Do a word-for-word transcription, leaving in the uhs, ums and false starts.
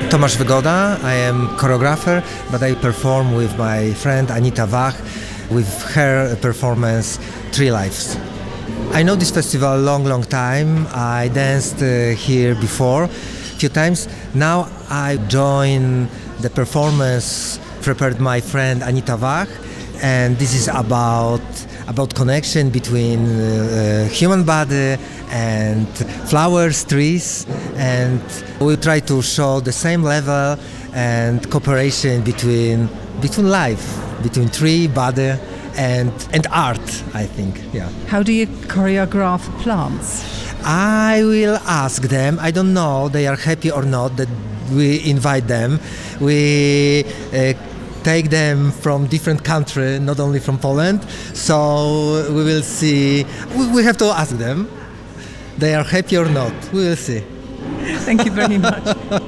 Tomasz Wygoda. I am choreographer, but I perform with my friend Anita Wach with her performance Three Lives. I know this festival a long, long time. I danced uh, here before a few times. Now I join the performance prepared by my friend Anita Wach, and this is about about connection between uh, human body and flowers, trees, and we try to show the same level and cooperation between between life, between tree, body, and and art, I think. Yeah. How do you choreograph plants? I will ask them. I don't know they are happy or not that we invite them. We uh, take them from different country, not only from Poland. So we will see. We, we have to ask them. They are happy or not. We will see. Thank you very much.